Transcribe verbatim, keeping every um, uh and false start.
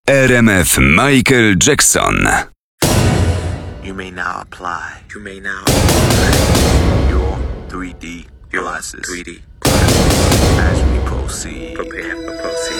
R M F Michael Jackson. You may now apply. You may now apply your three D glasses. three D glasses. As we proceed, prepare for proceed.